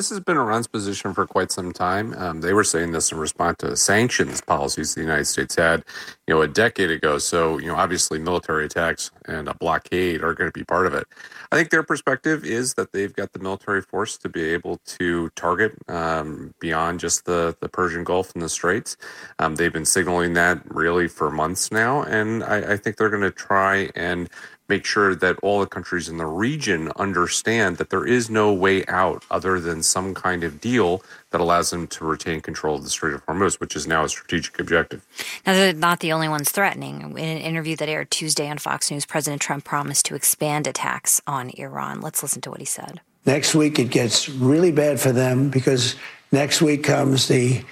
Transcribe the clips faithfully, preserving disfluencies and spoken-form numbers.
This has been Iran's position for quite some time. Um, they were saying this in response to sanctions policies the United States had, you know, a decade ago. So, you know, obviously military attacks and a blockade are going to be part of it. I think their perspective is that they've got the military force to be able to target um, beyond just the, the Persian Gulf and the Straits. Um, they've been signaling that really for months now. And I, I think they're going to try and make sure that all the countries in the region understand that there is no way out other than some kind of deal that allows them to retain control of the Strait of Hormuz, which is now a strategic objective. Now, they're not the only ones threatening. In an interview that aired Tuesday on Fox News, President Trump promised to expand attacks on Iran. Let's listen to what he said. Next week, it gets really bad for them because next week comes the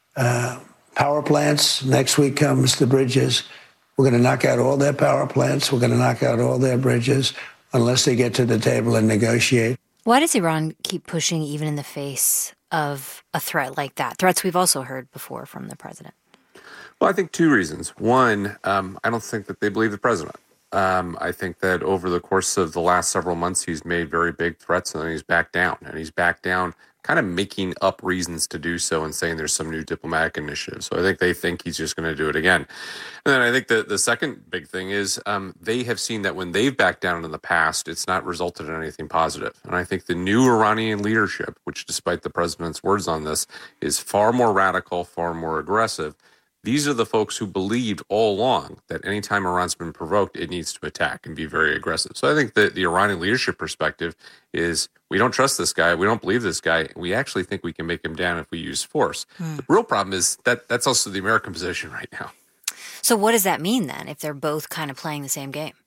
uh, power plants. Next week comes the bridges. We're going to knock out all their power plants. We're going to knock out all their bridges unless they get to the table and negotiate. Why does Iran keep pushing even in the face of a threat like that? Threats we've also heard before from the president. Well, I think two reasons. One, um, I don't think that they believe the president. Um, I think that over the course of the last several months, he's made very big threats and then he's backed down. And he's backed down kind of making up reasons to do so and saying there's some new diplomatic initiative. So I think they think he's just going to do it again. And then I think the, the second big thing is um, they have seen that when they've backed down in the past, it's not resulted in anything positive. And I think the new Iranian leadership, which despite the president's words on this, is far more radical, far more aggressive. These are the folks who believed all along that anytime Iran's been provoked, it needs to attack and be very aggressive. So I think that the Iranian leadership perspective is we don't trust this guy. We don't believe this guy. We actually think we can make him down if we use force. Hmm. The real problem is that that's also the American position right now. So what does that mean then if they're both kind of playing the same game?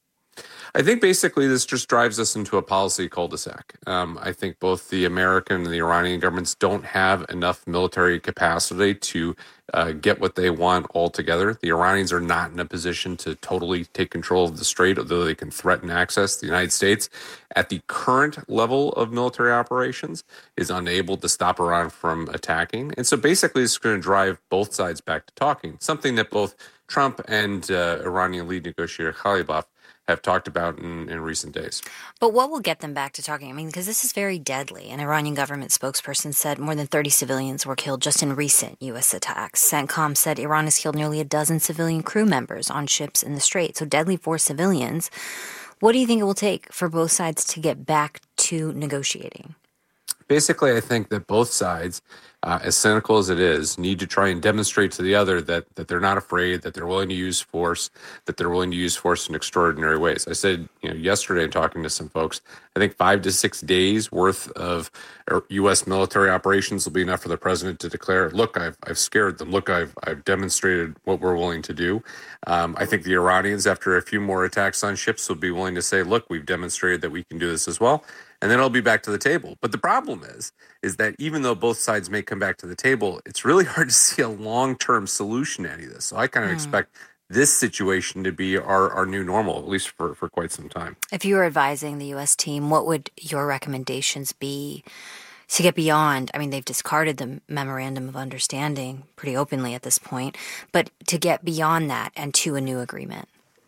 I think basically this just drives us into a policy cul-de-sac. Um, I think both the American and the Iranian governments don't have enough military capacity to uh, get what they want altogether. The Iranians are not in a position to totally take control of the strait, although they can threaten access. The United States, at the current level of military operations, is unable to stop Iran from attacking. And so basically it's going to drive both sides back to talking, something that both Trump and uh, Iranian lead negotiator Khalibaf have talked about in, in recent days. But what will get them back to talking? I mean, because this is very deadly. An Iranian government spokesperson said more than thirty civilians were killed just in recent U S attacks. CENTCOM said Iran has killed nearly a dozen civilian crew members on ships in the Strait. So deadly for civilians. What do you think it will take for both sides to get back to negotiating? Basically, I think that both sides, uh, as cynical as it is, need to try and demonstrate to the other that that they're not afraid, that they're willing to use force, that they're willing to use force in extraordinary ways. I said, you know, yesterday talking to some folks, I think five to six days worth of U S military operations will be enough for the president to declare, look, I've I've scared them. Look, I've I've demonstrated what we're willing to do. Um, I think the Iranians, after a few more attacks on ships, will be willing to say, look, we've demonstrated that we can do this as well. And then it'll be back to the table. But the problem is, is that even though both sides may come back to the table, it's really hard to see a long-term solution to any of this. So I kind of mm. expect this situation to be our, our new normal, at least for, for quite some time. If you were advising the U S team, what would your recommendations be to get beyond? I mean, they've discarded the Memorandum of Understanding pretty openly at this point, but to get beyond that and to a new agreement.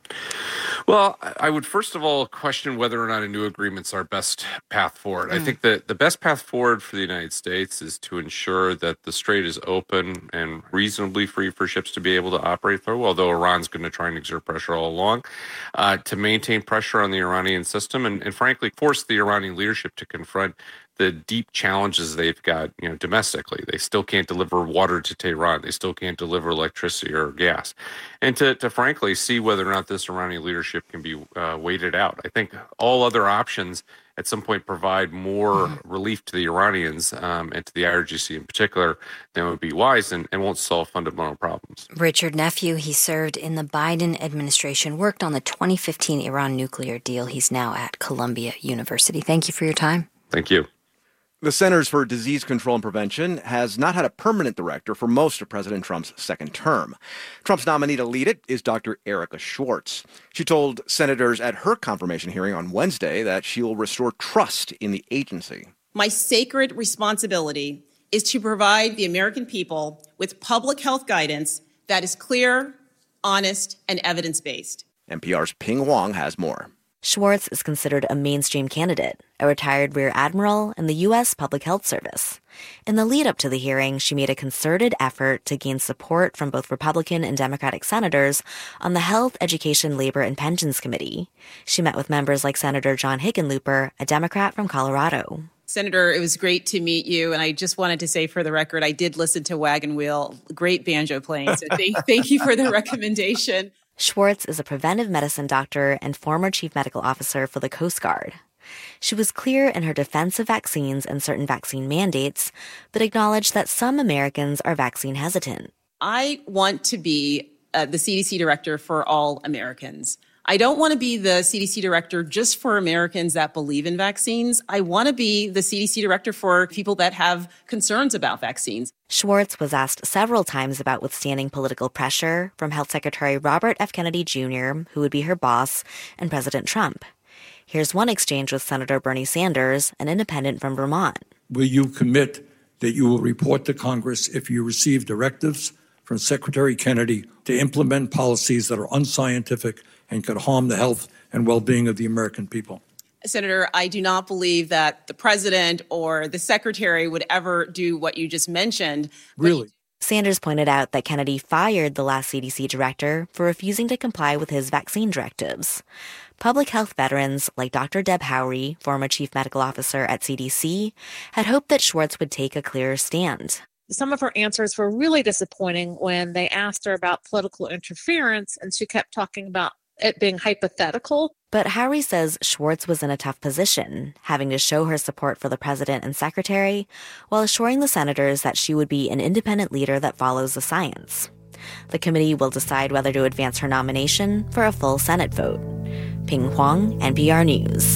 Well, I would first of all question whether or not a new agreement's our best path forward. Mm. I think that the best path forward for the United States is to ensure that the strait is open and reasonably free for ships to be able to operate through, although Iran's going to try and exert pressure all along, uh, to maintain pressure on the Iranian system and, and frankly, force the Iranian leadership to confront the deep challenges they've got, you know, domestically. They still can't deliver water to Tehran. They still can't deliver electricity or gas. And to, to frankly see whether or not this Iranian leadership can be uh, waited out. I think all other options at some point provide more mm-hmm. relief to the Iranians um, and to the I R G C in particular than would be wise and, and won't solve fundamental problems. Richard Nephew, he served in the Biden administration, worked on the twenty fifteen Iran nuclear deal. He's now at Columbia University. Thank you for your time. Thank you. The Centers for Disease Control and Prevention has not had a permanent director for most of President Trump's second term. Trump's nominee to lead it is Doctor Erica Schwartz. She told senators at her confirmation hearing on Wednesday that she will restore trust in the agency. My sacred responsibility is to provide the American people with public health guidance that is clear, honest, and evidence-based. N P R's Ping Wong has more. Schwartz is considered a mainstream candidate, a retired rear admiral in the U S Public Health Service. In the lead-up to the hearing, she made a concerted effort to gain support from both Republican and Democratic senators on the Health, Education, Labor, and Pensions Committee. She met with members like Senator John Hickenlooper, a Democrat from Colorado. Senator, it was great to meet you, and I just wanted to say for the record, I did listen to Wagon Wheel, great banjo playing, so thank, thank you for the recommendation. Schwartz is a preventive medicine doctor and former chief medical officer for the Coast Guard. She was clear in her defense of vaccines and certain vaccine mandates, but acknowledged that some Americans are vaccine hesitant. I want to be uh, the C D C director for all Americans. I don't want to be the C D C director just for Americans that believe in vaccines. I want to be the C D C director for people that have concerns about vaccines. Schwartz was asked several times about withstanding political pressure from Health Secretary Robert F. Kennedy Junior, who would be her boss, and President Trump. Here's one exchange with Senator Bernie Sanders, an independent from Vermont. Will you commit that you will report to Congress if you receive directives from Secretary Kennedy to implement policies that are unscientific and could harm the health and well-being of the American people? Senator, I do not believe that the president or the secretary would ever do what you just mentioned. Really? Sanders pointed out that Kennedy fired the last C D C director for refusing to comply with his vaccine directives. Public health veterans like Doctor Deb Howry, former chief medical officer at C D C, had hoped that Schwartz would take a clearer stand. Some of her answers were really disappointing when they asked her about political interference, and she kept talking about it being hypothetical. But Howry says Schwartz was in a tough position, having to show her support for the president and secretary, while assuring the senators that she would be an independent leader that follows the science. The committee will decide whether to advance her nomination for a full Senate vote. Ping Huang, N P R News.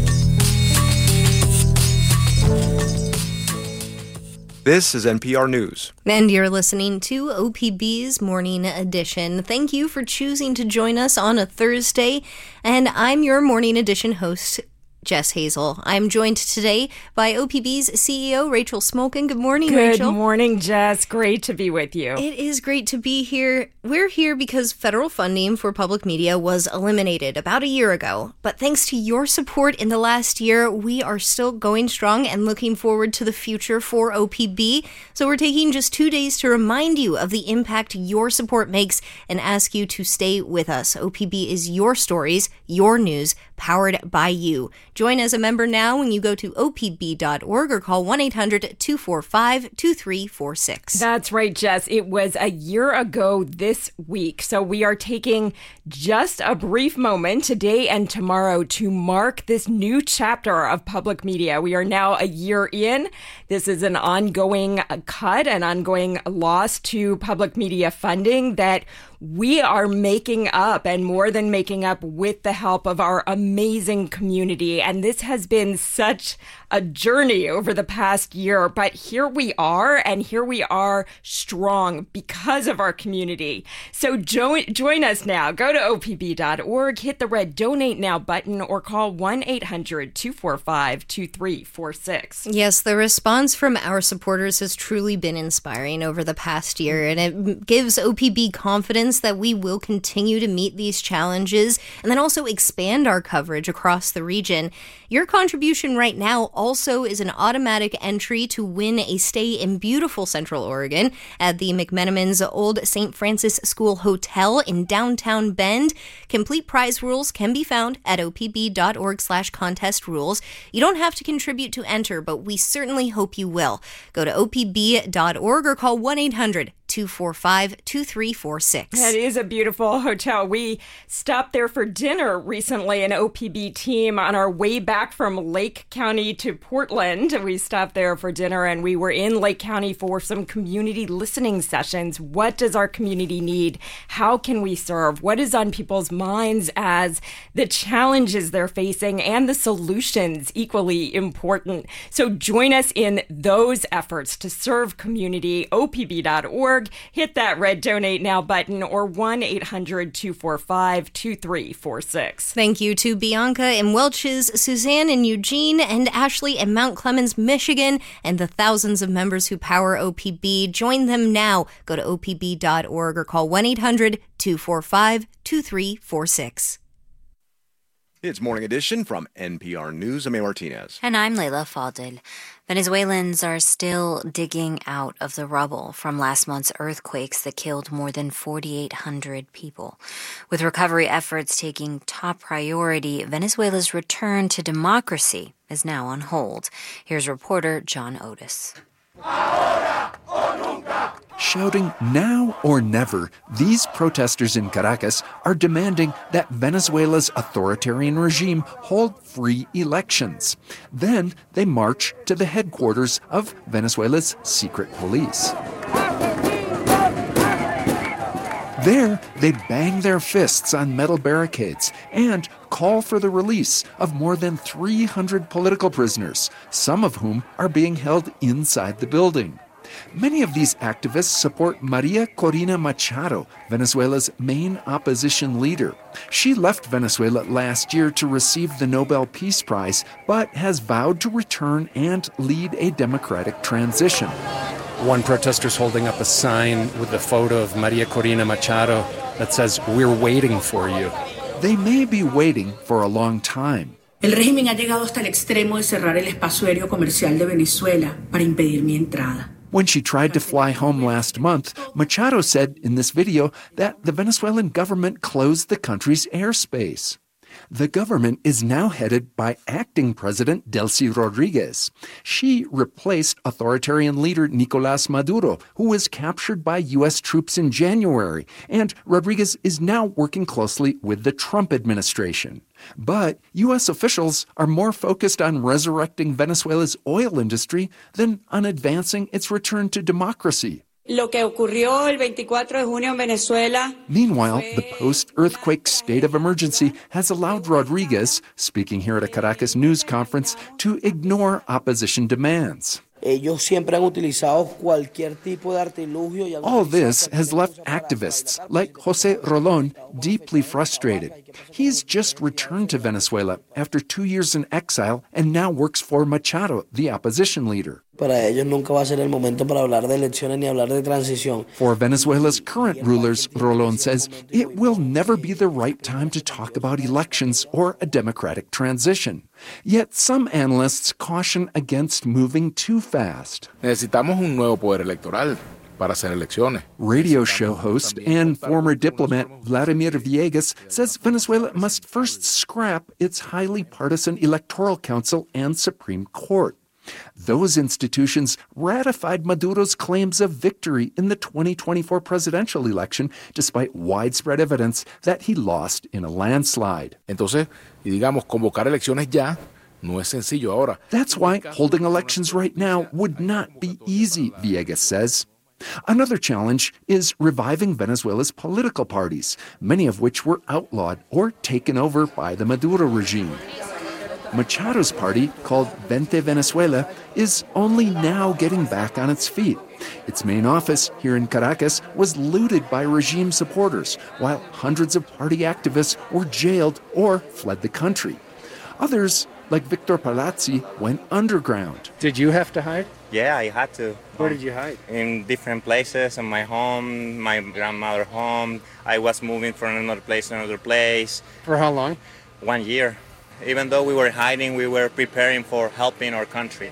This is N P R News. And you're listening to O P B's Morning Edition. Thank you for choosing to join us on a Thursday. And I'm your Morning Edition host, Jess Hazel. I'm joined today by O P B's C E O, Rachel Smolkin. Good morning, Good Rachel. Good morning, Jess. Great to be with you. It is great to be here. We're here because federal funding for public media was eliminated about a year ago. But thanks to your support in the last year, we are still going strong and looking forward to the future for O P B. So we're taking just two days to remind you of the impact your support makes and ask you to stay with us. O P B is your stories, your news, powered by you. Join as a member now when you go to O P B dot org or call one eight hundred two four five two three four six. That's right, Jess. It was a year ago this week. So we are taking just a brief moment today and tomorrow to mark this new chapter of public media. We are now a year in. This is an ongoing cut, an ongoing loss to public media funding that we are making up, and more than making up, with the help of our amazing community. And this has been such a journey over the past year, but here we are, and here we are strong because of our community. So join, join us now. Go to O P B dot org, hit the red Donate Now button, or call one eight hundred two four five two three four six. Yes, the response from our supporters has truly been inspiring over the past year, and it gives O P B confidence that we will continue to meet these challenges and then also expand our coverage across the region. Your contribution right now also is an automatic entry to win a stay in beautiful Central Oregon at the McMenamins Old Saint Francis School Hotel in downtown Bend. Complete prize rules can be found at O P B dot org slash contest rules. You don't have to contribute to enter, but we certainly hope you will. Go to O P B dot org or call one eight hundred two four five two three four six. That is a beautiful hotel. We stopped there for dinner recently, an O P B team, on our way back from Lake County to Portland. We stopped there for dinner, and we were in Lake County for some community listening sessions. What does our community need? How can we serve? What is on people's minds as the challenges they're facing and the solutions equally important? So join us in those efforts to serve community. O P B dot org. Hit that red Donate Now button, or one eight hundred two four five two three four six. Thank you to Bianca in Welch's, Suzanne in Eugene, and Ashley in Mount Clemens, Michigan, and the thousands of members who power O P B. Join them now. Go to O P B dot org or call one eight hundred two four five two three four six. It's Morning Edition from N P R News. I'm A. Martinez. And I'm Leila Fadel. Venezuelans are still digging out of the rubble from last month's earthquakes that killed more than forty-eight hundred people. With recovery efforts taking top priority, Venezuela's return to democracy is now on hold. Here's reporter John Otis. Shouting now or never, these protesters in Caracas are demanding that Venezuela's authoritarian regime hold free elections. Then they march to the headquarters of Venezuela's secret police. There, they bang their fists on metal barricades and call for the release of more than three hundred political prisoners, some of whom are being held inside the building. Many of these activists support Maria Corina Machado, Venezuela's main opposition leader. She left Venezuela last year to receive the Nobel Peace Prize, but has vowed to return and lead a democratic transition. One protestor's holding up a sign with the photo of Maria Corina Machado that says, "We're waiting for you." They may be waiting for a long time. El régimen ha llegado hasta el extremo de cerrar el espacio aéreo comercial de Venezuela para impedir mi entrada. When she tried to fly home last month, Machado said in this video that the Venezuelan government closed the country's airspace. The government is now headed by acting President Delcy Rodriguez. She replaced authoritarian leader Nicolás Maduro, who was captured by U S troops in January, and Rodriguez is now working closely with the Trump administration. But U S officials are more focused on resurrecting Venezuela's oil industry than on advancing its return to democracy. Lo que ocurrió el veinticuatro de junio en Venezuela. Meanwhile, the post-earthquake state of emergency has allowed Rodriguez, speaking here at a Caracas news conference, to ignore opposition demands. Ellos siempre han utilizado cualquier tipo de artilugio. All this has left activists like José Rolón deeply frustrated. He's just returned to Venezuela after two years in exile and now works for Machado, the opposition leader. Para ellos nunca va a ser el momento para hablar de elecciones ni hablar de transición. For Venezuela's current rulers, Rolón says, it will never be the right time to talk about elections or a democratic transition. Yet some analysts caution against moving too fast. Necesitamos un nuevo poder electoral para hacer elecciones. Radio show host and former diplomat Vladimir Villegas says Venezuela must first scrap its highly partisan electoral council and Supreme Court. Those institutions ratified Maduro's claims of victory in the twenty twenty-four presidential election, despite widespread evidence that he lost in a landslide. Entonces, y digamos, convocar elecciones ya no es sencillo ahora. That's why holding elections right now would not be easy, Villegas says. Another challenge is reviving Venezuela's political parties, many of which were outlawed or taken over by the Maduro regime. Machado's party, called Vente Venezuela, is only now getting back on its feet. Its main office here in Caracas was looted by regime supporters, while hundreds of party activists were jailed or fled the country. Others, like Victor Palazzi, went underground. Did you have to hide? Yeah, I had to. Where did you hide? In different places, in my home, my grandmother's home. I was moving from another place to another place. For how long? One year. Even though we were hiding, we were preparing for helping our country.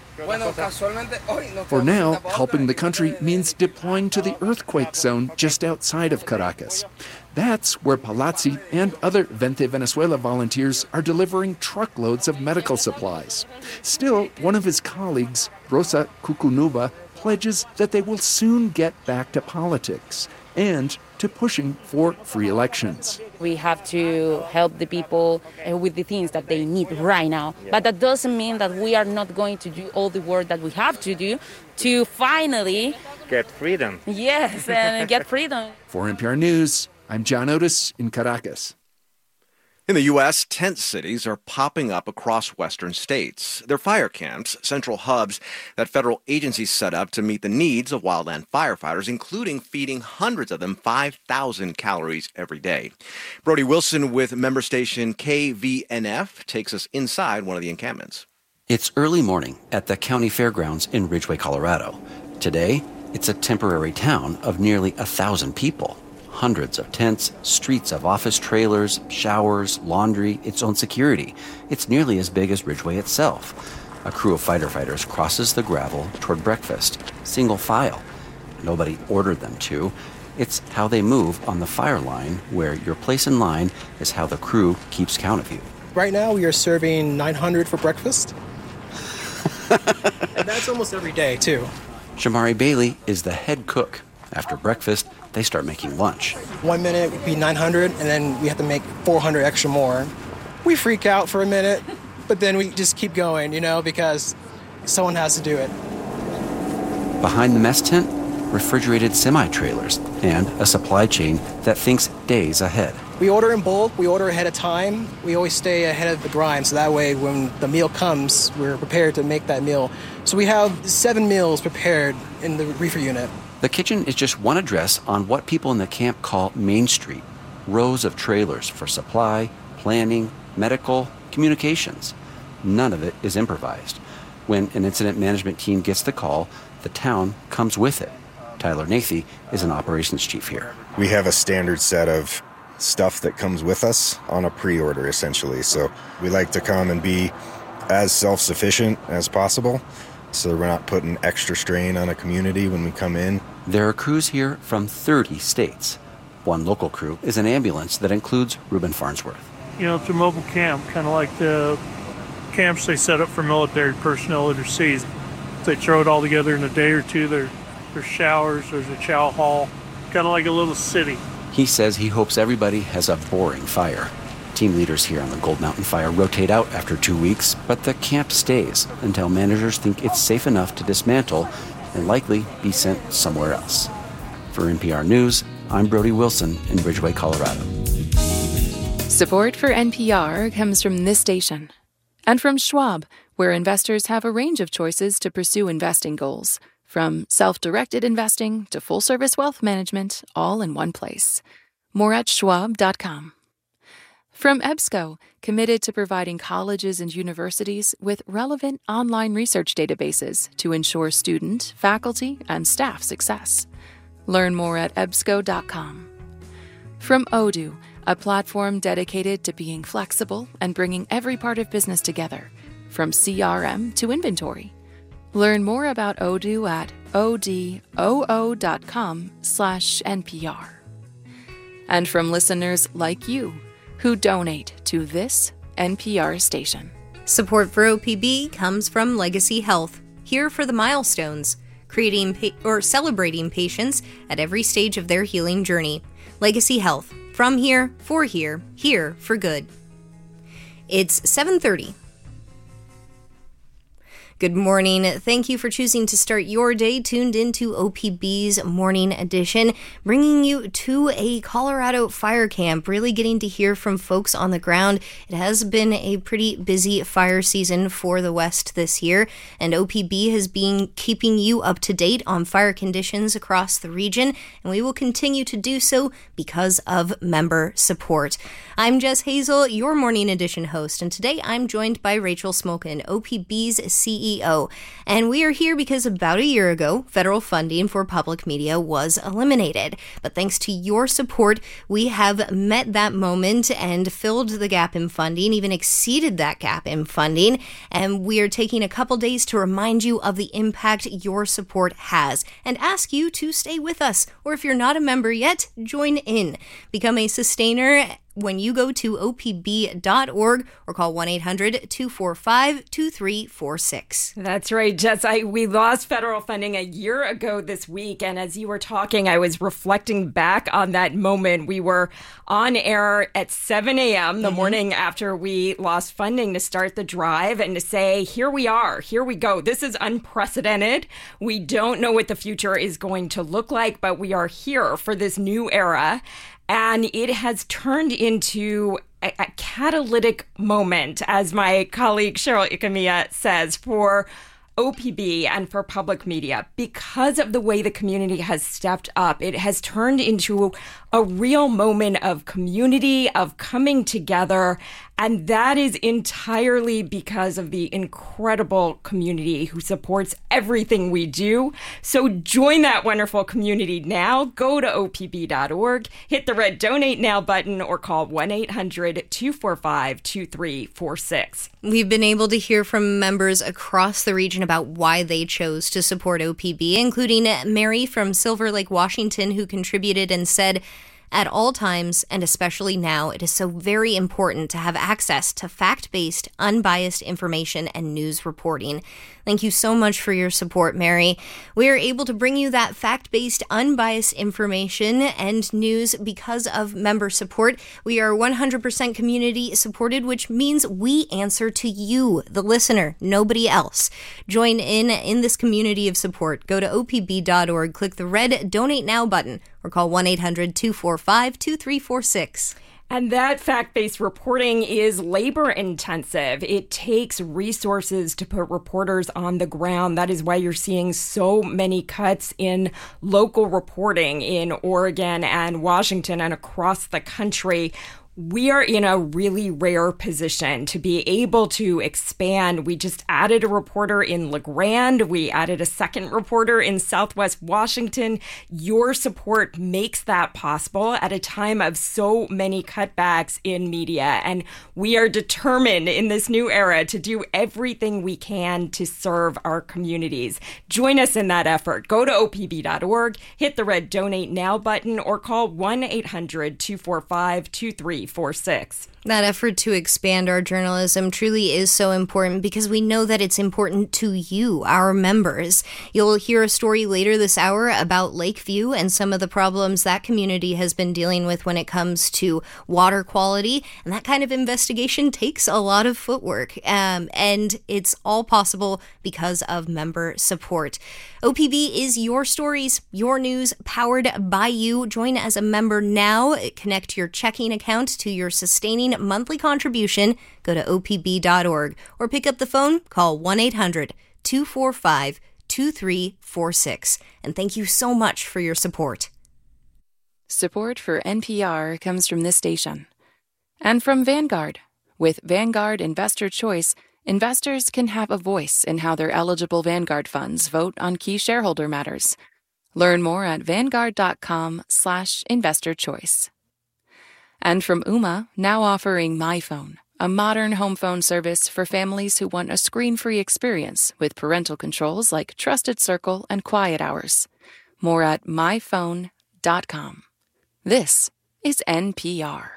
For now, helping the country means deploying to the earthquake zone just outside of Caracas. That's where Palazzi and other Vente Venezuela volunteers are delivering truckloads of medical supplies. Still, one of his colleagues, Rosa Cucunuba, pledges that they will soon get back to politics and to pushing for free elections. We have to help the people with the things that they need right now. But that doesn't mean that we are not going to do all the work that we have to do to finally get freedom. Yes, and get freedom. For N P R News, I'm John Otis in Caracas. In the U S, tent cities are popping up across western states. They're fire camps, central hubs that federal agencies set up to meet the needs of wildland firefighters, including feeding hundreds of them five thousand calories every day. Brody Wilson with member station K V N F takes us inside one of the encampments. It's early morning at the county fairgrounds in Ridgway, Colorado. Today, it's a temporary town of nearly a thousand people. hundreds of tents, streets of office trailers, showers, laundry, its own security. It's nearly as big as Ridgeway itself. A crew of fighter fighters crosses the gravel toward breakfast, single file. Nobody ordered them to. It's how they move on the fire line, where your place in line is how the crew keeps count of you. Right now, we are serving nine hundred for breakfast. And that's almost every day, too. Shamari Bailey is the head cook. After breakfast, they start making lunch. One minute would be nine hundred, and then we have to make four hundred extra more. We freak out for a minute, but then we just keep going, you know, because someone has to do it. Behind the mess tent, refrigerated semi-trailers and a supply chain that thinks days ahead. We order in bulk, we order ahead of time. We always stay ahead of the grind, so that way when the meal comes, we're prepared to make that meal. So we have seven meals prepared in the reefer unit. The kitchen is just one address on what people in the camp call Main Street. Rows of trailers for supply, planning, medical, communications. None of it is improvised. When an incident management team gets the call, the town comes with it. Tyler Nathy is an operations chief here. We have a standard set of stuff that comes with us on a pre-order, essentially. So we like to come and be as self-sufficient as possible, so we're not putting extra strain on a community when we come in. There are crews here from thirty states. One local crew is an ambulance that includes Reuben Farnsworth. You know, it's a mobile camp, kind of like the camps they set up for military personnel overseas. They throw it all together in a day or two. There, there's showers, there's a chow hall, kind of like a little city. He says he hopes everybody has a boring fire. Team leaders here on the Gold Mountain Fire rotate out after two weeks, but the camp stays until managers think it's safe enough to dismantle and likely be sent somewhere else. For N P R News, I'm Brody Wilson in Ridgeway, Colorado. Support for N P R comes from this station and from Schwab, where investors have a range of choices to pursue investing goals, from self-directed investing to full-service wealth management, all in one place. More at schwab dot com. From EBSCO, committed to providing colleges and universities with relevant online research databases to ensure student, faculty, and staff success. Learn more at ebsco dot com. From Odoo, a platform dedicated to being flexible and bringing every part of business together, from C R M to inventory. Learn more about Odoo at odoo dot com slash N P R. And from listeners like you, who donate to this N P R station. Support for O P B comes from Legacy Health, here for the milestones, creating pa- or celebrating patients at every stage of their healing journey. Legacy Health, from here, for here, here for good. It's seven thirty. Good morning. Thank you for choosing to start your day tuned into O P B's Morning Edition, bringing you to a Colorado fire camp, really getting to hear from folks on the ground. It has been a pretty busy fire season for the West this year, and O P B has been keeping you up to date on fire conditions across the region, and we will continue to do so because of member support. I'm Jess Hazel, your Morning Edition host, and today I'm joined by Rachel Smolkin, O P B's C E O. And we are here because about a year ago, federal funding for public media was eliminated. But thanks to your support, we have met that moment and filled the gap in funding, even exceeded that gap in funding. And we are taking a couple days to remind you of the impact your support has and ask you to stay with us. Or if you're not a member yet, join in. Become a sustainer when you go to O P B dot org or call one eight hundred two four five two three four six. That's right, Jess. I, we lost federal funding a year ago this week, and as you were talking, I was reflecting back on that moment. We were on air at seven a.m. the mm-hmm. morning after we lost funding to start the drive and to say, here we are, here we go. This is unprecedented. We don't know what the future is going to look like, but we are here for this new era. And it has turned into a, a catalytic moment, as my colleague Cheryl Ikemiya says, for O P B and for public media. Because of the way the community has stepped up, it has turned into a real moment of community, of coming together, And that is entirely because of the incredible community who supports everything we do. So join that wonderful community now. Go to O P B dot org, hit the red Donate Now button, or call one eight hundred two four five two three four six. We've been able to hear from members across the region about why they chose to support O P B, including Mary from Silver Lake, Washington, who contributed and said, "At all times, and especially now, it is so very important to have access to fact-based, unbiased information and news reporting." Thank you so much for your support, Mary. We are able to bring you that fact-based, unbiased information and news because of member support. We are one hundred percent community supported, which means we answer to you, the listener, nobody else. Join in in this community of support. Go to O P B dot org, click the red Donate Now button, or call one eight hundred two four five two three four six. And that fact-based reporting is labor-intensive. It takes resources to put reporters on the ground. That is why you're seeing so many cuts in local reporting in Oregon and Washington and across the country. We are in a really rare position to be able to expand. We just added a reporter in LeGrand. We added a second reporter in Southwest Washington. Your support makes that possible at a time of so many cutbacks in media. And we are determined in this new era to do everything we can to serve our communities. Join us in that effort. Go to O P B dot org, hit the red Donate Now button, or call one eight hundred two four five two three four six. That effort to expand our journalism truly is so important because we know that it's important to you, our members. You'll hear a story later this hour about Lakeview and some of the problems that community has been dealing with when it comes to water quality. And that kind of investigation takes a lot of footwork. Um, and it's all possible because of member support. O P B is your stories, your news, powered by you. Join as a member now. Connect your checking account to your sustaining monthly contribution. Go to O P B dot org or pick up the phone, call one eight hundred two four five two three four six. And thank you so much for your support. Support for N P R comes from this station and from Vanguard. With Vanguard Investor Choice, investors can have a voice in how their eligible Vanguard funds vote on key shareholder matters. Learn more at vanguard.com slash investor choice. And from Ooma, now offering MyPhone, a modern home phone service for families who want a screen-free experience with parental controls like Trusted Circle and Quiet Hours. More at my phone dot com. This is N P R.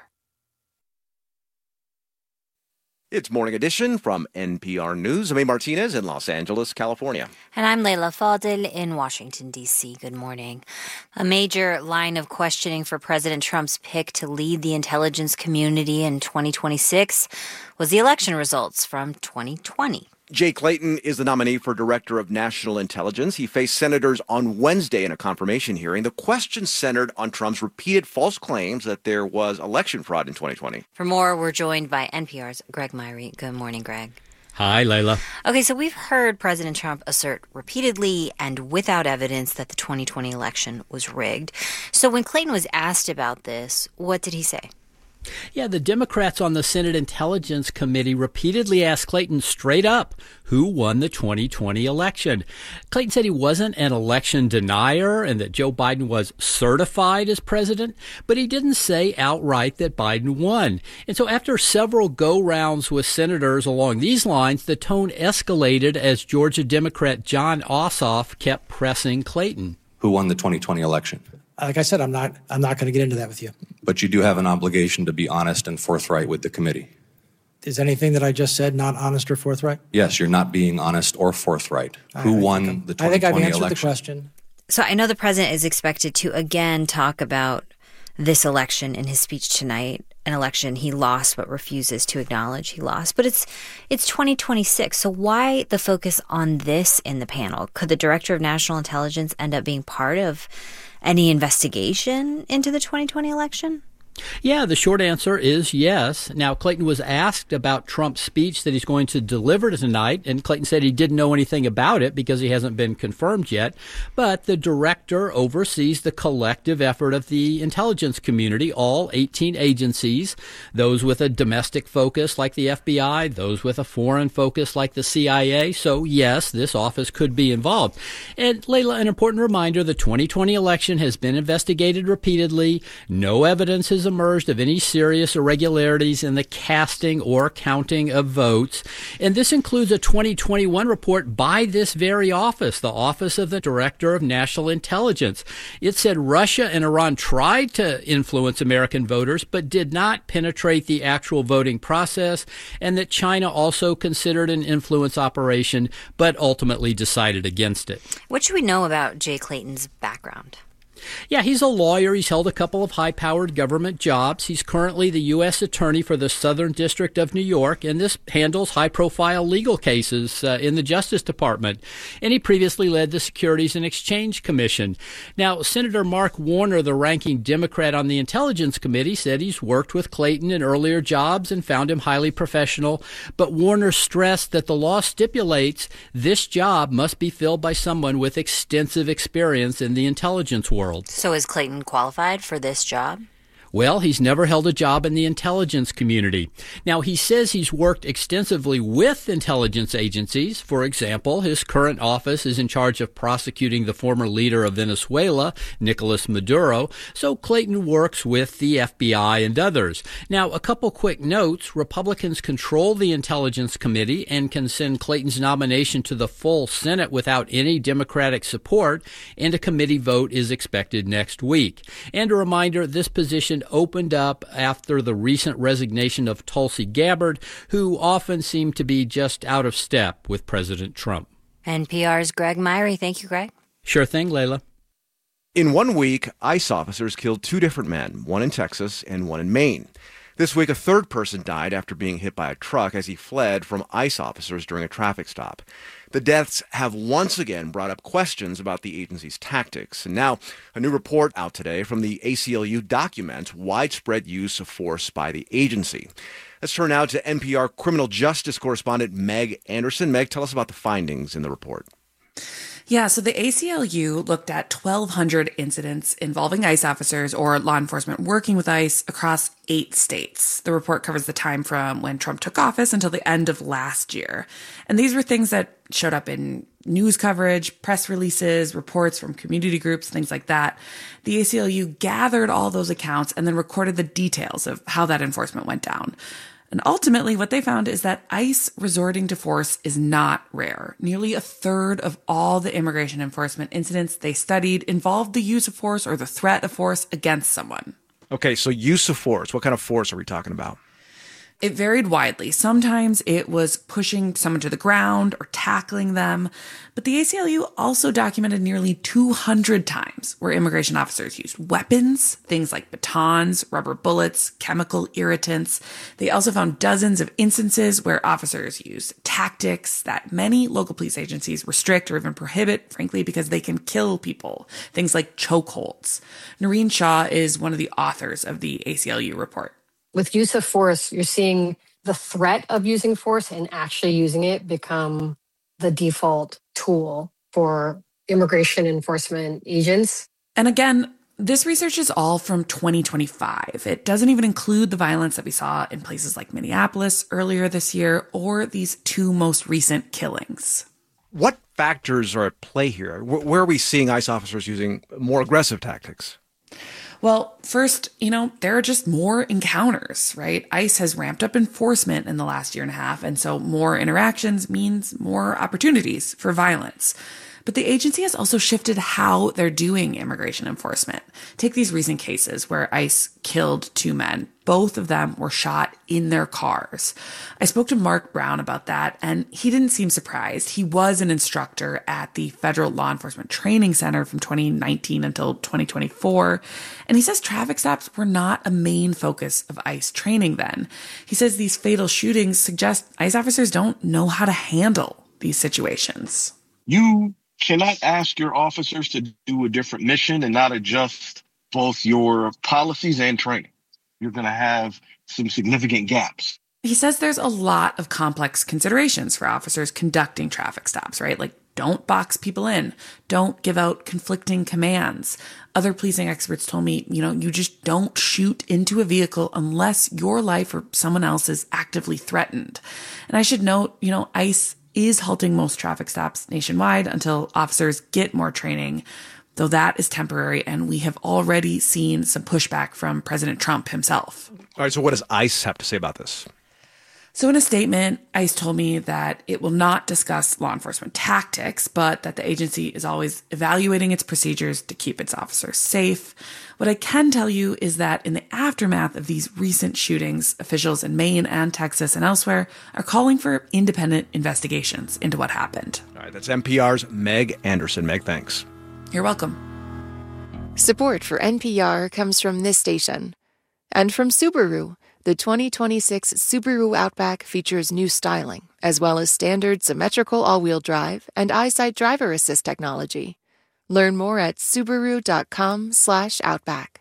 It's Morning Edition from N P R News. I'm A. Martinez in Los Angeles, California. And I'm Leila Fadel in Washington, D C. Good morning. A major line of questioning for President Trump's pick to lead the intelligence community in twenty twenty-six was the election results from twenty twenty. Jay Clayton is the nominee for Director of National Intelligence. He faced senators on Wednesday in a confirmation hearing. The question centered on Trump's repeated false claims that there was election fraud in twenty twenty. For more, we're joined by N P R's Greg Myrie. Good morning, Greg. Hi, Layla. Okay, so we've heard President Trump assert repeatedly and without evidence that the twenty twenty election was rigged. So when Clayton was asked about this, what did he say? Yeah, the Democrats on the Senate Intelligence Committee repeatedly asked Clayton straight up who won the twenty twenty election. Clayton said he wasn't an election denier and that Joe Biden was certified as president, but he didn't say outright that Biden won. And so after several go-rounds with senators along these lines, the tone escalated as Georgia Democrat Jon Ossoff kept pressing Clayton. Who won the twenty twenty election? Like I said, I'm not I'm not going to get into that with you. But you do have an obligation to be honest and forthright with the committee. Is anything that I just said not honest or forthright? Yes, you're not being honest or forthright. I Who won the twenty twenty election? I think I've answered election? the question. So I know the president is expected to again talk about this election in his speech tonight, an election he lost but refuses to acknowledge he lost. But it's it's twenty twenty-six, so why the focus on this in the panel? Could the Director of National Intelligence end up being part of any investigation into the twenty twenty election? Yeah, the short answer is yes. Now, Clayton was asked about Trump's speech that he's going to deliver tonight, and Clayton said he didn't know anything about it because he hasn't been confirmed yet. But the director oversees the collective effort of the intelligence community, all eighteen agencies, those with a domestic focus like the F B I, those with a foreign focus like the C I A. So, yes, this office could be involved. And, Layla, an important reminder, the twenty twenty election has been investigated repeatedly. No evidence has emerged of any serious irregularities in the casting or counting of votes. And this includes a twenty twenty-one report by this very office, the Office of the Director of National Intelligence. It said Russia and Iran tried to influence American voters, but did not penetrate the actual voting process, and that China also considered an influence operation, but ultimately decided against it. What should we know about Jay Clayton's background? Yeah, he's a lawyer. He's held a couple of high-powered government jobs. He's currently the U S attorney for the Southern District of New York, and this handles high-profile legal cases uh, in the Justice Department. And he previously led the Securities and Exchange Commission. Now, Senator Mark Warner, the ranking Democrat on the Intelligence Committee, said he's worked with Clayton in earlier jobs and found him highly professional. But Warner stressed that the law stipulates this job must be filled by someone with extensive experience in the intelligence world. So is Clayton qualified for this job? Well, he's never held a job in the intelligence community. Now, he says he's worked extensively with intelligence agencies. For example, his current office is in charge of prosecuting the former leader of Venezuela, Nicolas Maduro. So Clayton works with the F B I and others. Now, a couple quick notes. Republicans control the Intelligence Committee and can send Clayton's nomination to the full Senate without any Democratic support, and a committee vote is expected next week. And a reminder, this position opened up after the recent resignation of Tulsi Gabbard, who often seemed to be just out of step with President Trump. N P R's Greg Myrie. Thank you, Greg. Sure thing, Layla. In one week, ICE officers killed two different men, one in Texas and one in Maine. This week, a third person died after being hit by a truck as he fled from ICE officers during a traffic stop. The deaths have once again brought up questions about the agency's tactics. And now, a new report out today from the A C L U documents widespread use of force by the agency. Let's turn now to N P R criminal justice correspondent Meg Anderson. Meg, tell us about the findings in the report. Yeah, so the A C L U looked at twelve hundred incidents involving ICE officers or law enforcement working with ICE across eight states. The report covers the time from when Trump took office until the end of last year. And these were things that showed up in news coverage, press releases, reports from community groups, things like that. The A C L U gathered all those accounts and then recorded the details of how that enforcement went down. And ultimately, what they found is that ICE resorting to force is not rare. Nearly a third of all the immigration enforcement incidents they studied involved the use of force or the threat of force against someone. Okay, so use of force. What kind of force are we talking about? It varied widely. Sometimes it was pushing someone to the ground or tackling them. But the A C L U also documented nearly two hundred times where immigration officers used weapons, things like batons, rubber bullets, chemical irritants. They also found dozens of instances where officers used tactics that many local police agencies restrict or even prohibit, frankly, because they can kill people. Things like chokeholds. Noreen Shaw is one of the authors of the A C L U report. With use of force, you're seeing the threat of using force and actually using it become the default tool for immigration enforcement agents. And again, this research is all from twenty twenty-five. It doesn't even include the violence that we saw in places like Minneapolis earlier this year or these two most recent killings. What factors are at play here? Where are we seeing ICE officers using more aggressive tactics? Well, first, you know, there are just more encounters, right? ICE has ramped up enforcement in the last year and a half, and so more interactions means more opportunities for violence. But the agency has also shifted how they're doing immigration enforcement. Take these recent cases where ICE killed two men. Both of them were shot in their cars. I spoke to Mark Brown about that, and he didn't seem surprised. He was an instructor at the Federal Law Enforcement Training Center from twenty nineteen until twenty twenty-four. And he says traffic stops were not a main focus of ICE training then. He says these fatal shootings suggest ICE officers don't know how to handle these situations. You cannot ask your officers to do a different mission and not adjust both your policies and training. you're going to have some significant gaps. He says there's a lot of complex considerations for officers conducting traffic stops, right? Like, don't box people in. Don't give out conflicting commands. Other policing experts told me, you know, you just don't shoot into a vehicle unless your life or someone else is actively threatened. And I should note, you know, ICE is halting most traffic stops nationwide until officers get more training, though that is temporary, and we have already seen some pushback from President Trump himself. All right, so what does ICE have to say about this? So in a statement, ICE told me that it will not discuss law enforcement tactics, but that the agency is always evaluating its procedures to keep its officers safe. What I can tell you is that in the aftermath of these recent shootings, officials in Maine and Texas and elsewhere are calling for independent investigations into what happened. All right, that's N P R's Meg Anderson. Meg, thanks. You're welcome. Support for N P R comes from this station and from Subaru. The twenty twenty-six Subaru Outback features new styling, as well as standard symmetrical all-wheel drive and EyeSight driver assist technology. Learn more at Subaru.com slash Outback.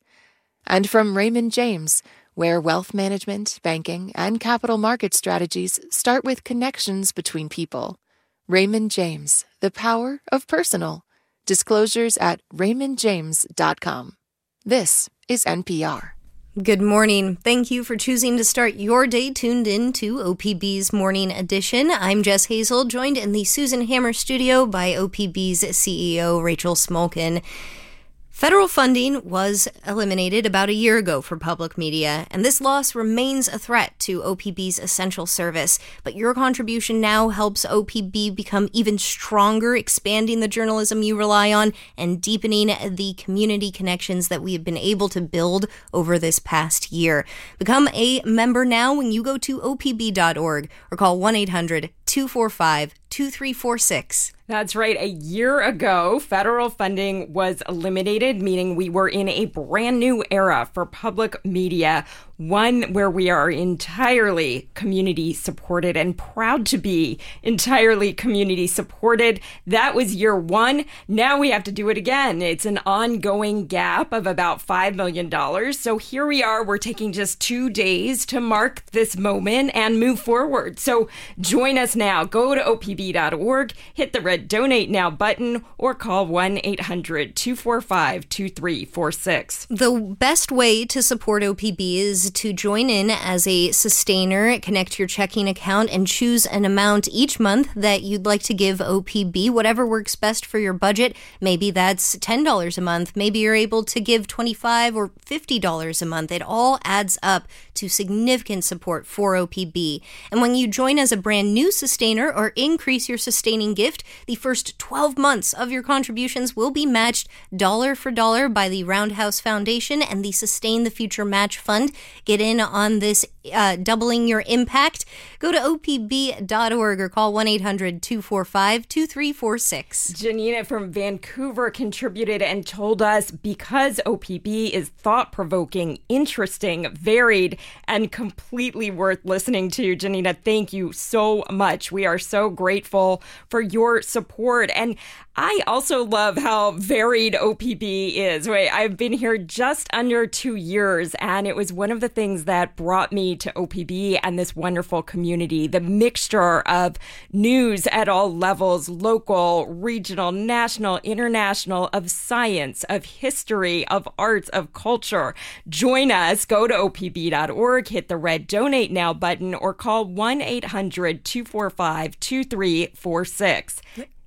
And from Raymond James, where wealth management, banking, and capital market strategies start with connections between people. Raymond James, the power of personal. Disclosures at raymond james dot com. This is N P R. Good morning. Thank you for choosing to start your day tuned in to O P B's Morning Edition. I'm Jess Hazel, joined in the Susan Hammer studio by O P B's C E O, Rachel Smolkin. Federal funding was eliminated about a year ago for public media, and this loss remains a threat to O P B's essential service. But your contribution now helps O P B become even stronger, expanding the journalism you rely on and deepening the community connections that we have been able to build over this past year. Become a member now when you go to O P B dot org or call one eight hundred two four five two three four six. That's right. A year ago, federal funding was eliminated, meaning we were in a brand new era for public media, one where we are entirely community supported and proud to be entirely community supported. That was year one. Now we have to do it again. It's an ongoing gap of about five million dollars. So here we are. We're taking just two days to mark this moment and move forward. So join us now. Go to O P B dot org, hit the red Donate Now button, or call one eight hundred two four five two three four six. The best way to support O P B is to join in as a sustainer, connect your checking account, and choose an amount each month that you'd like to give O P B, whatever works best for your budget. Maybe that's ten dollars a month. Maybe you're able to give twenty-five dollars or fifty dollars a month. It all adds up to significant support for O P B. And when you join as a brand new sustainer or increase your sustaining gift, the first twelve months of your contributions will be matched dollar for dollar by the Roundhouse Foundation and the Sustain the Future Match Fund. Get in on this uh, doubling your impact. Go to O P B dot org or call one eight hundred two four five two three four six. Janina from Vancouver contributed and told us because O P B is thought-provoking, interesting, varied, and completely worth listening to. Janina, thank you so much. We are so grateful for your support. And I also love how varied O P B is. Wait, I've been here just under two years, and it was one of the things that brought me to O P B and this wonderful community. The mixture of news at all levels, local, regional, national, international, of science, of history, of arts, of culture. Join us. Go to O P B dot org, hit the red Donate Now button, or call one eight hundred two four five two three four six.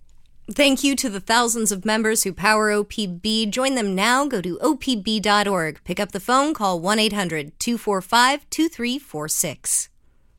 Thank you to the thousands of members who power O P B. Join them now. Go to O P B dot org. Pick up the phone. Call one eight hundred two four five two three four six.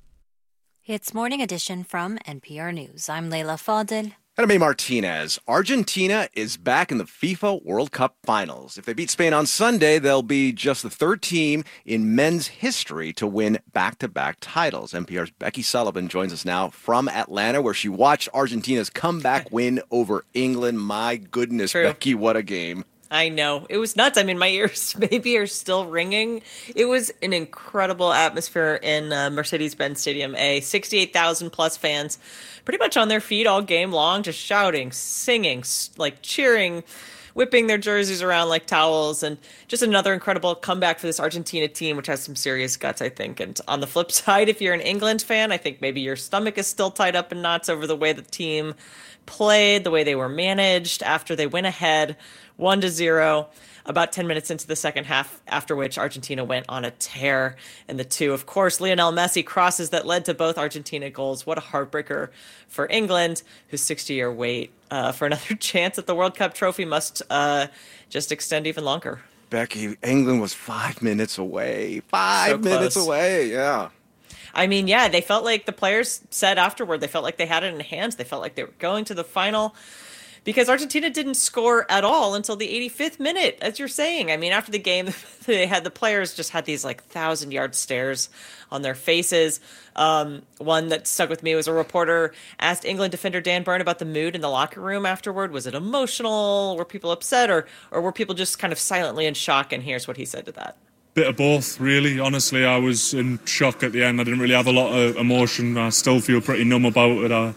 It's Morning Edition from N P R News. I'm Leila Fadel. And I'm A. Martinez. Argentina is back in the FIFA World Cup finals. If they beat Spain on Sunday, they'll be just the third team in men's history to win back-to-back titles. N P R's Becky Sullivan joins us now from Atlanta, where she watched Argentina's comeback win over England. My goodness, True. Becky, what a game. I know. It was nuts. I mean, my ears maybe are still ringing. It was an incredible atmosphere in uh, Mercedes-Benz Stadium A. sixty-eight thousand plus fans pretty much on their feet all game long, just shouting, singing, like cheering whipping their jerseys around like towels, and just another incredible comeback for this Argentina team, which has some serious guts, I think. And on the flip side, if you're an England fan, I think maybe your stomach is still tied up in knots over the way the team played, the way they were managed after they went ahead one to zero. About ten minutes into the second half, after which Argentina went on a tear. And the two, of course, Lionel Messi crosses that led to both Argentina goals. What a heartbreaker for England, whose sixty-year wait uh, for another chance at the World Cup trophy must uh, just extend even longer. Becky, England was five minutes away. Five so minutes away, yeah. I mean, yeah, they felt like the players said afterward, they felt like they had it in hands. They felt like they were going to the final. Because Argentina didn't score at all until the eighty-fifth minute, as you're saying. I mean, after the game, they had the players just had these like thousand yard stares on their faces. Um, one that stuck with me was a reporter asked England defender Dan Burn about the mood in the locker room afterward. Was it emotional? Were people upset, or or were people just kind of silently in shock? And here's what he said to that. Bit of both, really. Honestly, I was in shock at the end. I didn't really have a lot of emotion. I still feel pretty numb about it. I,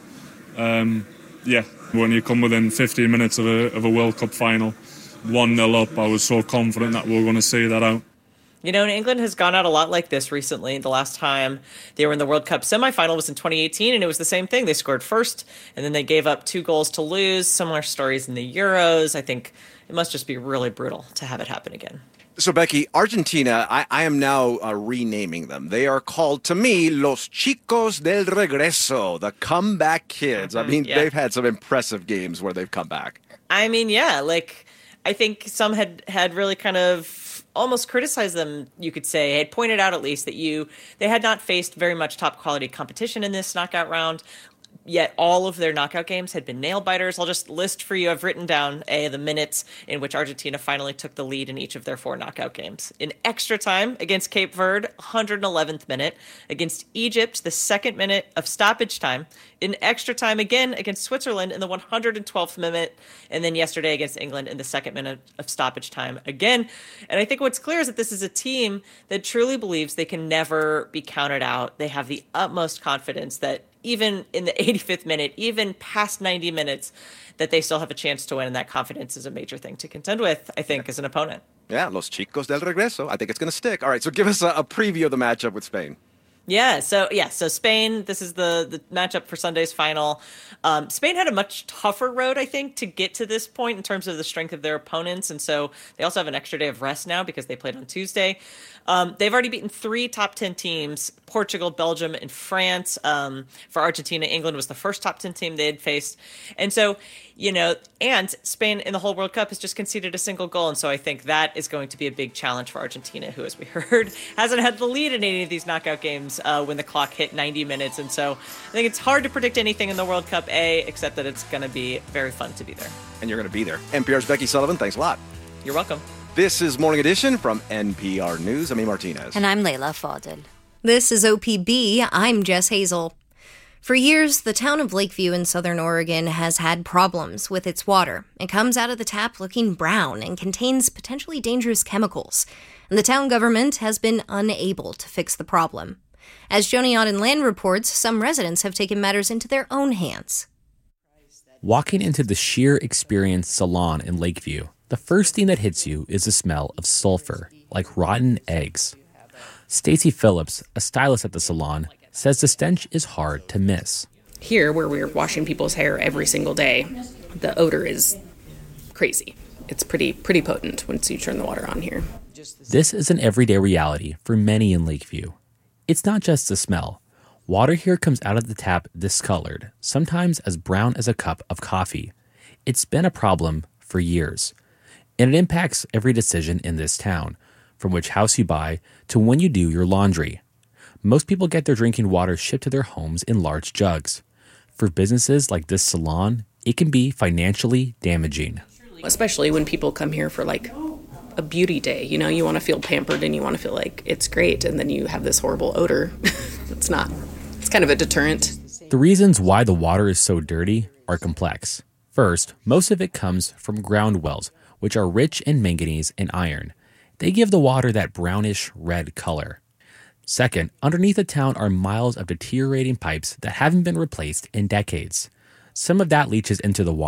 um, yeah. When you come within fifteen minutes of a of a World Cup final, one nil up, I was so confident that we were going to see that out. You know, and England has gone out a lot like this recently. The last time they were in the World Cup semifinal was in twenty eighteen, and it was the same thing. They scored first, and then they gave up two goals to lose. Similar stories in the Euros. I think it must just be really brutal to have it happen again. So, Becky, Argentina, I, I am now uh, renaming them. They are called, to me, Los Chicos del Regreso, the comeback kids. Mm-hmm, I mean, yeah. They've had some impressive games where they've come back. I mean, yeah, like, I think some had, had really kind of almost criticized them, you could say, had pointed out at least that you they had not faced very much top-quality competition in this knockout round. Yet all of their knockout games had been nail-biters. I'll just list for you. I've written down a, the minutes in which Argentina finally took the lead in each of their four knockout games. In extra time against Cape Verde, one hundred eleventh minute. Against Egypt, the second minute of stoppage time. In extra time again against Switzerland in the one hundred twelfth minute. And then yesterday against England in the second minute of stoppage time again. And I think what's clear is that this is a team that truly believes they can never be counted out. They have the utmost confidence that even in the eighty-fifth minute, even past ninety minutes, that they still have a chance to win. And that confidence is a major thing to contend with, I think, as an opponent. Yeah, Los Chicos del Regreso. I think it's going to stick. All right, so give us a, a preview of the matchup with Spain. Yeah, so yeah, so Spain, this is the, the matchup for Sunday's final. Um, Spain had a much tougher road, I think, to get to this point in terms of the strength of their opponents. And so they also have an extra day of rest now because they played on Tuesday. Um, they've already beaten three top ten teams, Portugal, Belgium, and France. Um, for Argentina, England was the first top ten team they had faced. And so, you know, and Spain in the whole World Cup has just conceded a single goal. And so I think that is going to be a big challenge for Argentina, who, as we heard, hasn't had the lead in any of these knockout games uh, when the clock hit ninety minutes. And so I think it's hard to predict anything in the World Cup, A, except that it's going to be very fun to be there. And you're going to be there. N P R's Becky Sullivan, thanks a lot. You're welcome. This is Morning Edition from N P R News. I'm E. Martinez. And I'm Layla Fadel. This is O P B. I'm Jess Hazel. For years, the town of Lakeview in southern Oregon has had problems with its water. It comes out of the tap looking brown and contains potentially dangerous chemicals. And the town government has been unable to fix the problem. As Joni Auden Land reports, some residents have taken matters into their own hands. Walking into the Sheer Experience Salon in Lakeview, the first thing that hits you is the smell of sulfur, like rotten eggs. Stacy Phillips, a stylist at the salon, says the stench is hard to miss. Here, where we're washing people's hair every single day, the odor is crazy. It's pretty pretty potent once you turn the water on here. This is an everyday reality for many in Lakeview. It's not just the smell. Water here comes out of the tap discolored, sometimes as brown as a cup of coffee. It's been a problem for years. And it impacts every decision in this town, from which house you buy to when you do your laundry. Most people get their drinking water shipped to their homes in large jugs. For businesses like this salon, it can be financially damaging. Especially when people come here for like a beauty day. You know, you want to feel pampered and you want to feel like it's great. And then you have this horrible odor. It's not. It's kind of a deterrent. The reasons why the water is so dirty are complex. First, most of it comes from ground wells, which are rich in manganese and iron. They give the water that brownish red color. Second, underneath the town are miles of deteriorating pipes that haven't been replaced in decades. Some of that leaches into the water,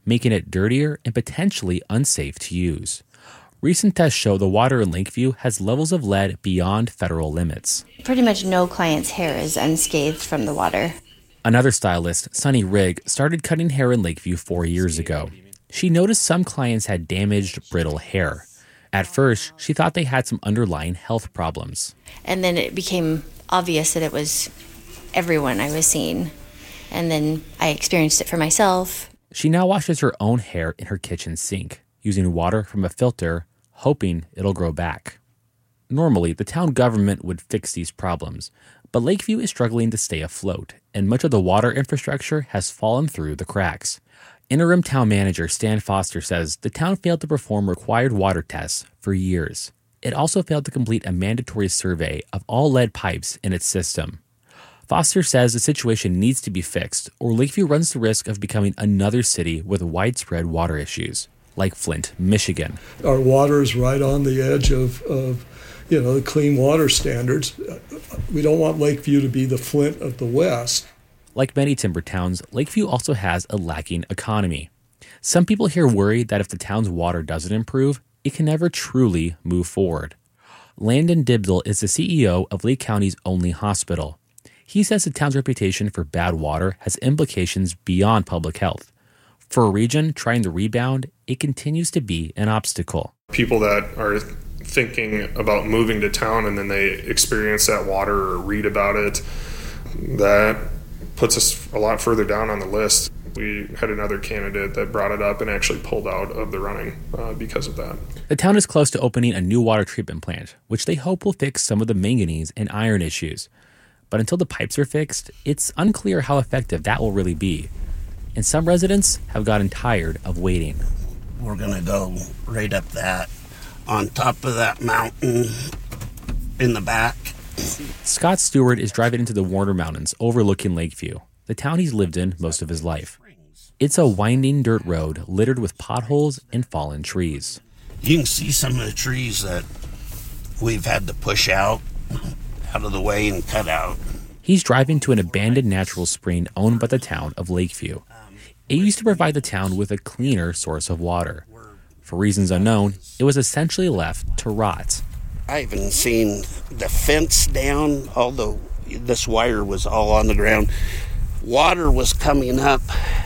making it dirtier and potentially unsafe to use. Recent tests show the water in Lakeview has levels of lead beyond federal limits. Pretty much no client's hair is unscathed from the water. Another stylist, Sunny Rigg, started cutting hair in Lakeview four years ago. She noticed some clients had damaged, brittle hair. At first, she thought they had some underlying health problems. And then it became obvious that it was everyone I was seeing. And then I experienced it for myself. She now washes her own hair in her kitchen sink, using water from a filter, hoping it'll grow back. Normally, the town government would fix these problems, but Lakeview is struggling to stay afloat, and much of the water infrastructure has fallen through the cracks. Interim town manager Stan Foster says the town failed to perform required water tests for years. It also failed to complete a mandatory survey of all lead pipes in its system. Foster says the situation needs to be fixed, or Lakeview runs the risk of becoming another city with widespread water issues, like Flint, Michigan. Our water is right on the edge of, of, you know, the clean water standards. We don't want Lakeview to be the Flint of the West. Like many timber towns, Lakeview also has a lacking economy. Some people here worry that if the town's water doesn't improve, it can never truly move forward. Landon Dibdell is the C E O of Lake County's only hospital. He says the town's reputation for bad water has implications beyond public health. For a region trying to rebound, it continues to be an obstacle. People that are thinking about moving to town and then they experience that water or read about it, that puts us a lot further down on the list. We had another candidate that brought it up and actually pulled out of the running uh, because of that. The town is close to opening a new water treatment plant, which they hope will fix some of the manganese and iron issues. But until the pipes are fixed, it's unclear how effective that will really be. And some residents have gotten tired of waiting. We're going to go right up that, on top of that mountain in the back. Scott Stewart is driving into the Warner Mountains overlooking Lakeview, the town he's lived in most of his life. It's a winding dirt road littered with potholes and fallen trees. You can see some of the trees that we've had to push out, out of the way and cut out. He's driving to an abandoned natural spring owned by the town of Lakeview. It used to provide the town with a cleaner source of water. For reasons unknown, it was essentially left to rot. I haven't seen the fence down, although this wire was all on the ground. Water was coming up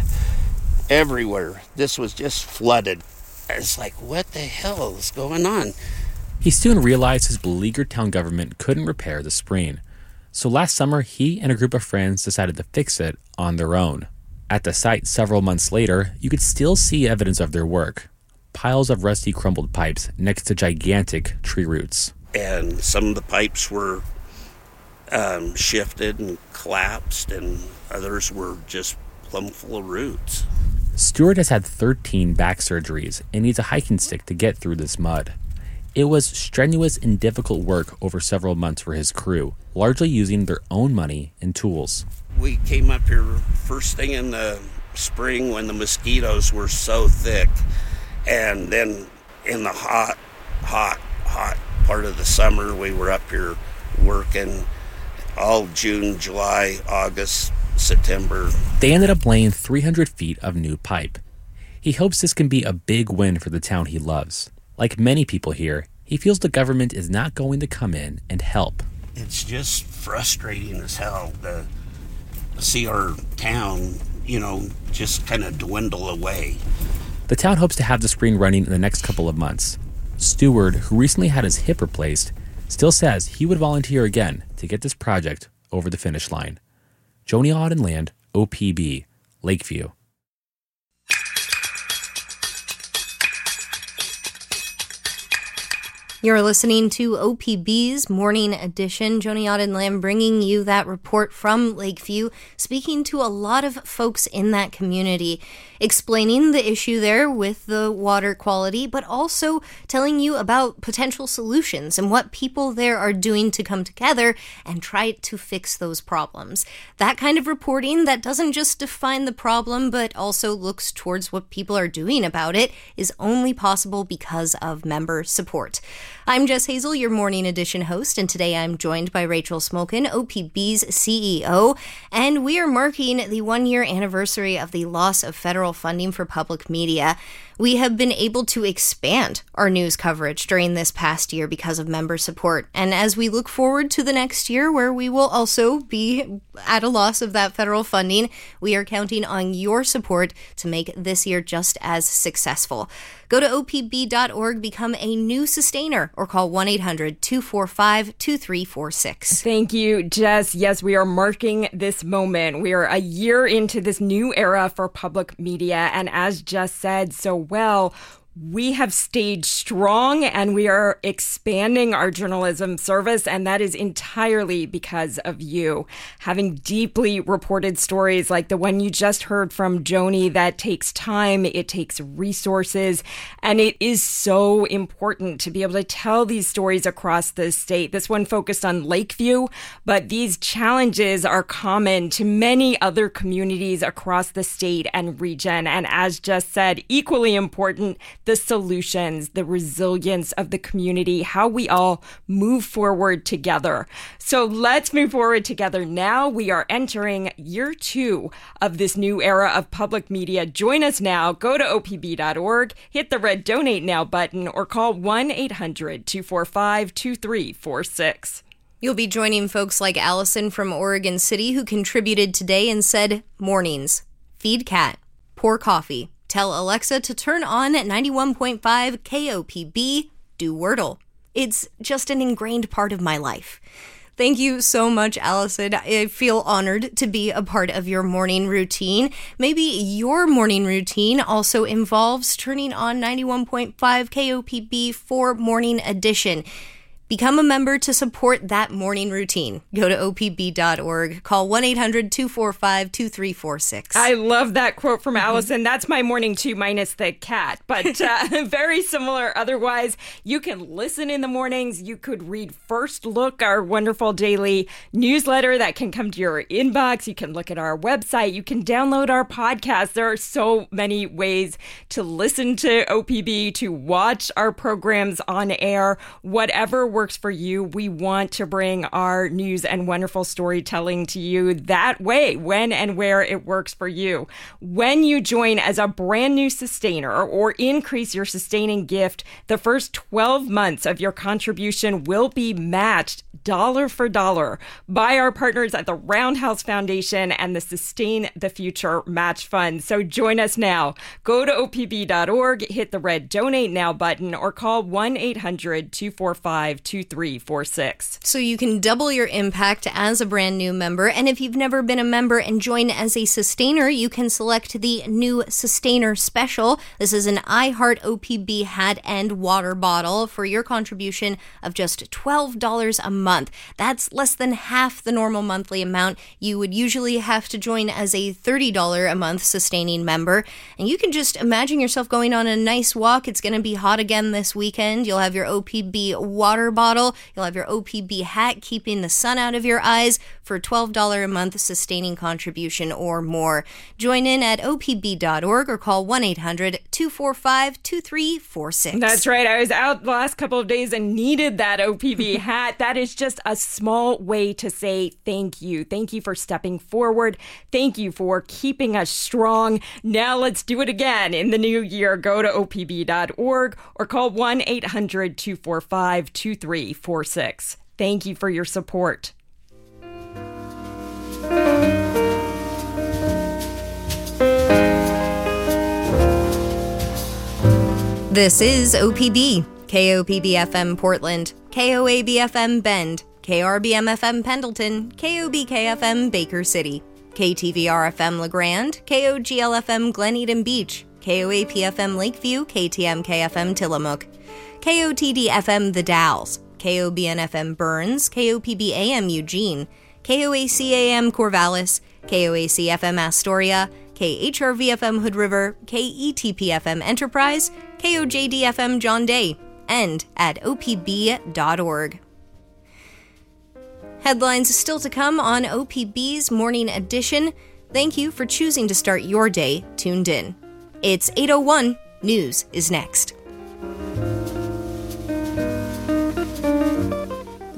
everywhere. This was just flooded. It's like, what the hell is going on? He soon realized his beleaguered town government couldn't repair the spring. So last summer, he and a group of friends decided to fix it on their own. At the site several months later, you could still see evidence of their work. Piles of rusty crumbled pipes next to gigantic tree roots. And some of the pipes were um, shifted and collapsed, and others were just plumb full of roots. Stewart has had thirteen back surgeries and needs a hiking stick to get through this mud. It was strenuous and difficult work over several months for his crew, largely using their own money and tools. We came up here first thing in the spring when the mosquitoes were so thick, and then in the hot, hot, hot part of the summer, we were up here working all June, July, August, September. They ended up laying three hundred feet of new pipe. He hopes this can be a big win for the town he loves. Like many people here, he feels the government is not going to come in and help. It's just frustrating as hell to see our town, you know, just kind of dwindle away. The town hopes to have the spring running in the next couple of months. Stewart, who recently had his hip replaced, still says he would volunteer again to get this project over the finish line. Joni Audenland, O P B, Lakeview. You're listening to O P B's Morning Edition. Joni Audenland bringing you that report from Lakeview, speaking to a lot of folks in that community, explaining the issue there with the water quality, but also telling you about potential solutions and what people there are doing to come together and try to fix those problems. That kind of reporting that doesn't just define the problem, but also looks towards what people are doing about it is only possible because of member support. I'm Jess Hazel, your Morning Edition host, and today I'm joined by Rachel Smolkin, O P B's C E O, and we are marking the one-year anniversary of the loss of federal funding for public media. We have been able to expand our news coverage during this past year because of member support. And as we look forward to the next year, where we will also be at a loss of that federal funding, we are counting on your support to make this year just as successful. Go to O P B dot org, become a new sustainer, or call one eight hundred two four five two three four six. Thank you, Jess. Yes, we are marking this moment. We are a year into this new era for public media. And as Jess said so well, we have stayed strong and we are expanding our journalism service, and that is entirely because of you. Having deeply reported stories like the one you just heard from Joni, that takes time, it takes resources, and it is so important to be able to tell these stories across the state. This one focused on Lakeview, but these challenges are common to many other communities across the state and region. And as just said, equally important, the solutions, the resilience of the community, how we all move forward together. So let's move forward together now. We are entering year two of this new era of public media. Join us now. Go to O P B dot org, hit the red Donate Now button, or call one eight hundred two four five two three four six. You'll be joining folks like Allison from Oregon City, who contributed today and said, mornings, feed cat, pour coffee, tell Alexa to turn on at ninety-one point five K O P B, do Wordle. It's just an ingrained part of my life. Thank you so much, Allison. I feel honored to be a part of your morning routine. Maybe your morning routine also involves turning on ninety-one point five K O P B for Morning Edition. Become a member to support that morning routine. Go to O P B dot org. Call one eight hundred two four five two three four six. I love that quote from Allison. That's my morning too, minus the cat. But uh, very similar otherwise. You can listen in the mornings. You could read First Look, our wonderful daily newsletter that can come to your inbox. You can look at our website. You can download our podcast. There are so many ways to listen to O P B, to watch our programs on air, whatever works for you. We want to bring our news and wonderful storytelling to you that way, when and where it works for you. When you join as a brand new sustainer or increase your sustaining gift, the first twelve months of your contribution will be matched dollar for dollar by our partners at the Roundhouse Foundation and the Sustain the Future Match Fund. So join us now. Go to O P B dot org, hit the red Donate Now button, or call one eight hundred two four five two three four six. So you can double your impact as a brand new member. And if you've never been a member and join as a sustainer, you can select the new Sustainer Special. This is an iHeart O P B hat and water bottle for your contribution of just twelve dollars a month. That's less than half the normal monthly amount you would usually have to join as a thirty dollars a month sustaining member. And you can just imagine yourself going on a nice walk. It's going to be hot again this weekend. You'll have your O P B water bottle. You'll have your O P B hat keeping the sun out of your eyes for twelve dollars a month sustaining contribution or more. Join in at O P B dot org or call one eight hundred two four five two three four six. That's right. I was out the last couple of days and needed that O P B hat. That is just a small way to say thank you. Thank you for stepping forward. Thank you for keeping us strong. Now let's do it again in the new year. Go to O P B dot org or call one eight hundred two four five two three four six. Thank you for your support. This is O P B, K O P B F M Portland, K O A B F M Bend, K R B M F M Pendleton, K O B K F M Baker City, K T V R F M LeGrand, K O G L F M Glen Eden Beach, K O A P F M Lakeview, K T M K F M Tillamook, K O T D F M The Dalles, K O B N F M Burns, K O P B A M Eugene, K O A C A M Corvallis, K O A C F M Astoria, K H R V F M Hood River, K E T P F M Enterprise, K O J D F M John Day, and at O P B dot org. Headlines still to come on O P B's Morning Edition. Thank you for choosing to start your day tuned in. It's eight oh one. News is next.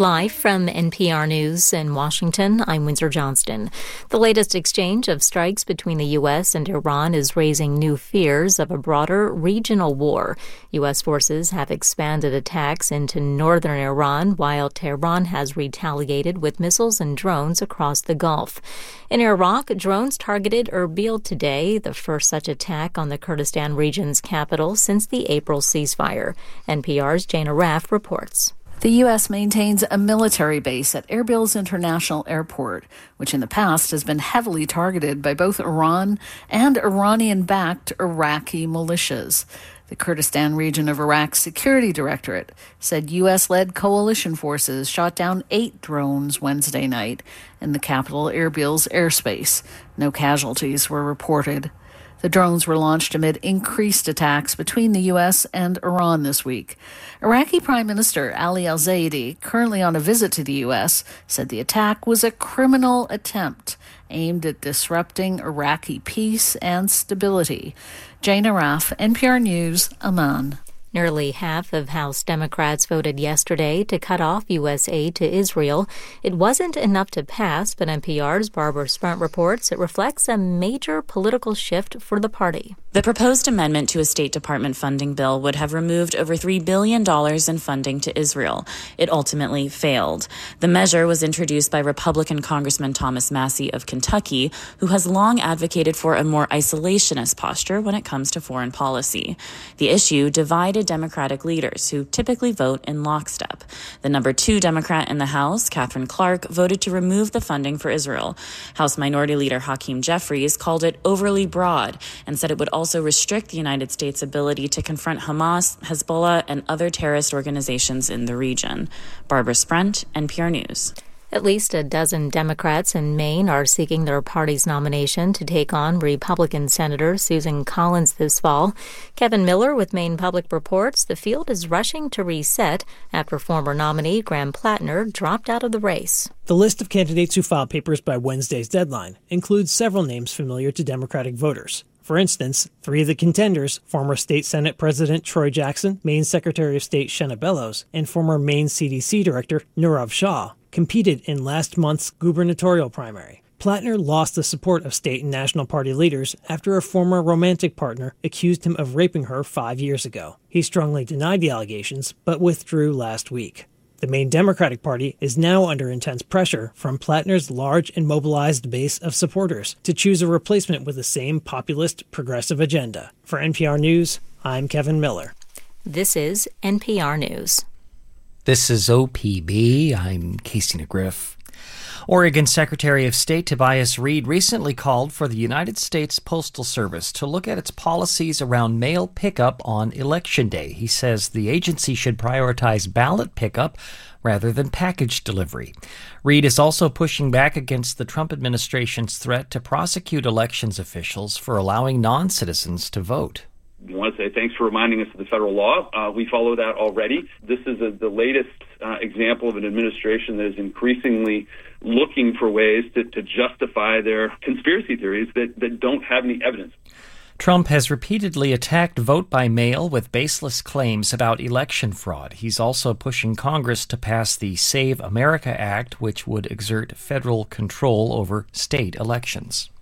Live from N P R News in Washington, I'm Windsor Johnston. The latest exchange of strikes between the U S and Iran is raising new fears of a broader regional war. U S forces have expanded attacks into northern Iran, while Tehran has retaliated with missiles and drones across the Gulf. In Iraq, drones targeted Erbil today, the first such attack on the Kurdistan region's capital since the April ceasefire. N P R's Jana Raff reports. The U S maintains a military base at Erbil's International Airport, which in the past has been heavily targeted by both Iran and Iranian-backed Iraqi militias. The Kurdistan region of Iraq's security directorate said U S-led coalition forces shot down eight drones Wednesday night in the capital Erbil's airspace. No casualties were reported. The drones were launched amid increased attacks between the U S and Iran this week. Iraqi Prime Minister Ali al-Zaidi, currently on a visit to the U S, said the attack was a criminal attempt aimed at disrupting Iraqi peace and stability. Jana Raff, N P R News, Amman. Nearly half of House Democrats voted yesterday to cut off U S aid to Israel. It wasn't enough to pass, but N P R's Barbara Sprent reports it reflects a major political shift for the party. The proposed amendment to a State Department funding bill would have removed over three billion dollars in funding to Israel. It ultimately failed. The measure was introduced by Republican Congressman Thomas Massie of Kentucky, who has long advocated for a more isolationist posture when it comes to foreign policy. The issue divided Democratic leaders, who typically vote in lockstep. The number two Democrat in the House, Katherine Clark, voted to remove the funding for Israel. House Minority Leader Hakeem Jeffries called it overly broad and said it would also restrict the United States' ability to confront Hamas, Hezbollah, and other terrorist organizations in the region. Barbara Sprent, N P R News. At least a dozen Democrats in Maine are seeking their party's nomination to take on Republican Senator Susan Collins this fall. Kevin Miller with Maine Public reports the field is rushing to reset after former nominee Graham Plattner dropped out of the race. The list of candidates who filed papers by Wednesday's deadline includes several names familiar to Democratic voters. For instance, three of the contenders, former State Senate President Troy Jackson, Maine Secretary of State Shenna Bellows, and former Maine C D C Director Nirav Shah, competed in last month's gubernatorial primary. Plattner lost the support of state and national party leaders after a former romantic partner accused him of raping her five years ago. He strongly denied the allegations, but withdrew last week. The Maine Democratic Party is now under intense pressure from Plattner's large and mobilized base of supporters to choose a replacement with the same populist, progressive agenda. For N P R News, I'm Kevin Miller. This is N P R News. This is O P B. I'm Casey McGriff. Oregon Secretary of State Tobias Reed recently called for the United States Postal Service to look at its policies around mail pickup on Election Day. He says the agency should prioritize ballot pickup rather than package delivery. Reed is also pushing back against the Trump administration's threat to prosecute elections officials for allowing non-citizens to vote. I want to say thanks for reminding us of the federal law. Uh, we follow that already. This is a, the latest uh, example of an administration that is increasingly looking for ways to, to justify their conspiracy theories that, that don't have any evidence. Trump has repeatedly attacked vote by mail with baseless claims about election fraud. He's also pushing Congress to pass the Save America Act, which would exert federal control over state elections.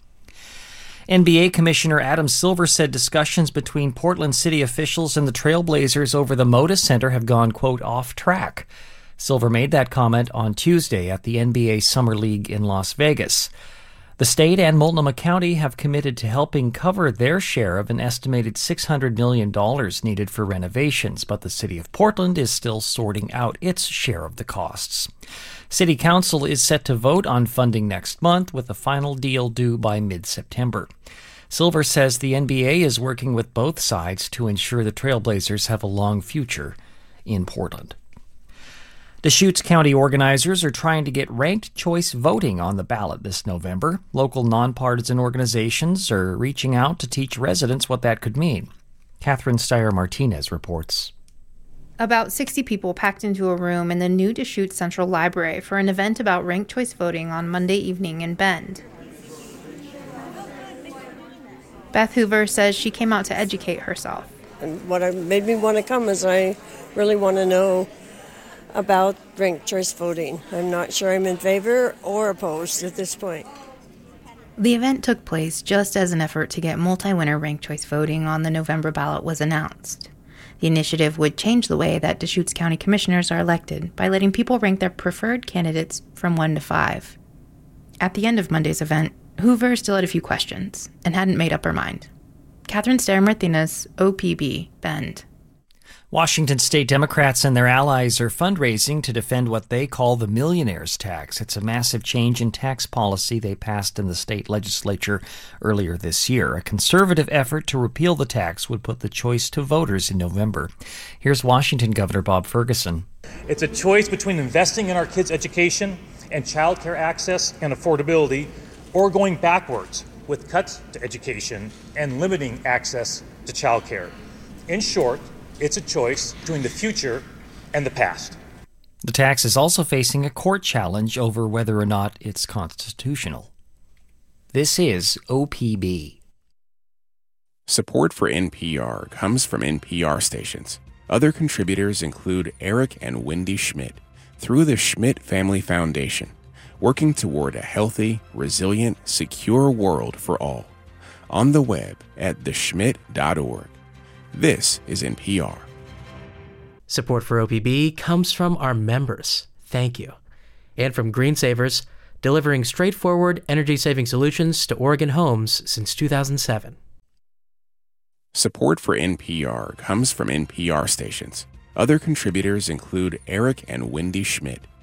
N B A Commissioner Adam Silver said discussions between Portland city officials and the Trailblazers over the Moda Center have gone, quote, off track. Silver made that comment on Tuesday at the N B A Summer League in Las Vegas. The state and Multnomah County have committed to helping cover their share of an estimated six hundred million dollars needed for renovations, but the city of Portland is still sorting out its share of the costs. City Council is set to vote on funding next month, with the final deal due by mid-September. Silver says the N B A is working with both sides to ensure the Trailblazers have a long future in Portland. Deschutes County organizers are trying to get ranked choice voting on the ballot this November. Local nonpartisan organizations are reaching out to teach residents what that could mean. Catherine Steyer-Martinez reports. About sixty people packed into a room in the new Deschutes Central Library for an event about ranked choice voting on Monday evening in Bend. Beth Hoover says she came out to educate herself. And what made me want to come is I really want to know about ranked choice voting. I'm not sure I'm in favor or opposed at this point. The event took place just as an effort to get multi-winner ranked choice voting on the November ballot was announced. The initiative would change the way that Deschutes County commissioners are elected by letting people rank their preferred candidates from one to five. At the end of Monday's event, Hoover still had a few questions and hadn't made up her mind. Catherine Stair-Martinez, O P B, Bend. Washington state Democrats and their allies are fundraising to defend what they call the millionaire's tax. It's a massive change in tax policy they passed in the state legislature earlier this year. A conservative effort to repeal the tax would put the choice to voters in November. Here's Washington Governor Bob Ferguson. It's a choice between investing in our kids' education and child care access and affordability, or going backwards with cuts to education and limiting access to child care. In short, it's a choice between the future and the past. The tax is also facing a court challenge over whether or not it's constitutional. This is O P B. Support for N P R comes from N P R stations. Other contributors include Eric and Wendy Schmidt through the Schmidt Family Foundation, working toward a healthy, resilient, secure world for all. On the web at the schmidt dot org. This is N P R. Support for O P B comes from our members. Thank you. And from Green Savers, delivering straightforward energy-saving solutions to Oregon homes since two thousand seven. Support for N P R comes from N P R stations. Other contributors include Eric and Wendy Schmidt